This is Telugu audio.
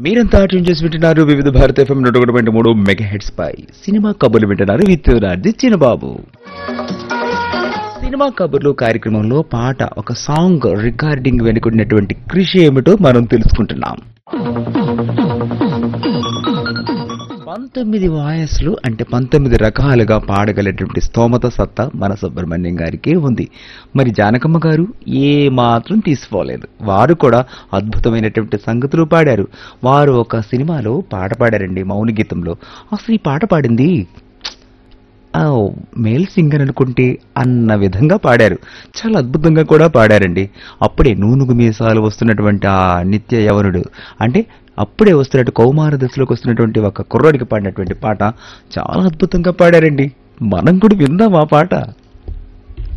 మీరంతా ట్యూన్ చేసి వింటున్నారు వివిధ భారత ఎఫ్ఎం 101.3 మెగా హెడ్స్ పై సినిమా కబుర్లు వింటున్నారు విత్ రాజి చిన్నబాబు. సినిమా కబుర్లు కార్యక్రమంలో పాట ఒక సాంగ్ రికార్డింగ్ వెనుకున్నటువంటి కృషి ఏమిటో మనం తెలుసుకుంటున్నాం. 19 వాయస్లు అంటే 19 రకాలుగా పాడగలటువంటి స్తోమత సత్తా మన సుబ్రహ్మణ్యం గారికి ఉంది. మరి జానకమ్మ గారు ఏ మాత్రం తీసుకోలేదు. వారు కూడా అద్భుతమైనటువంటి సంగతులు పాడారు. వారు ఒక సినిమాలో పాట పాడారండి, మౌన గీతంలో. అసలు ఈ పాట పాడింది మేల్ సింగర్ అనుకుంటే అన్న విధంగా పాడారు. చాలా అద్భుతంగా కూడా పాడారండి. అప్పుడే నూనుగు మీసాలు వస్తున్నటువంటి ఆ నిత్య యవనుడు అంటే అప్పుడే వస్తున్నట్టు కౌమార దశలోకి వస్తున్నటువంటి ఒక కుర్రాడికి పాడినటువంటి పాట చాలా అద్భుతంగా పాడారండి. మనం కూడా విందాం ఆ పాట.